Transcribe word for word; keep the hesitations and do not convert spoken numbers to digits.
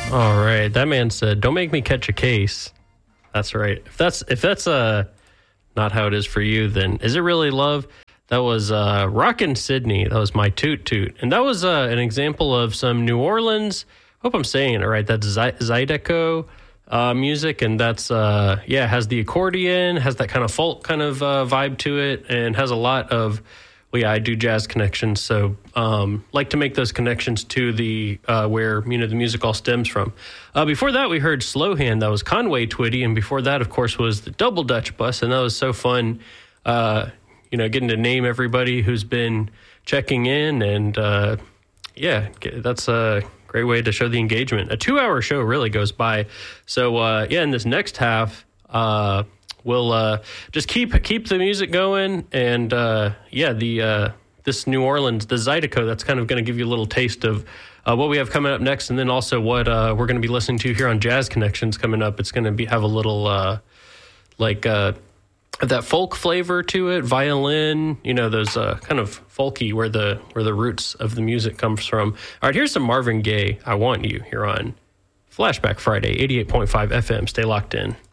All right, that man said, "Don't make me catch a case." That's right. If that's if that's uh not how it is for you, then is it really love? That was uh, Rockin' Sydney. That was My Toot Toot, and that was uh, an example of some New Orleans. Hope I'm saying it right. That's Zy- Zydeco uh, music, and that's uh, yeah, has the accordion, has that kind of folk kind of uh, vibe to it, and has a lot of. Well, yeah, I do jazz connections, so um, like to make those connections to the uh, where you know the music all stems from. Uh, before that, we heard Slow Hand. That was Conway Twitty, and before that, of course, was the Double Dutch Bus, and that was so fun. Uh, you know, getting to name everybody who's been checking in, and uh, yeah, that's a great way to show the engagement. A two-hour show really goes by, so uh, yeah. In this next half. Uh, We'll uh, just keep keep the music going, and uh, yeah, the uh, this New Orleans, the Zydeco, that's kind of going to give you a little taste of uh, what we have coming up next, and then also what uh, we're going to be listening to here on Jazz Connections coming up. It's going to be have a little uh, like uh, that folk flavor to it, violin, you know, those uh, kind of folky where the where the roots of the music comes from. All right, here's some Marvin Gaye. I Want You here on Flashback Friday, eighty-eight point five F M. Stay locked in.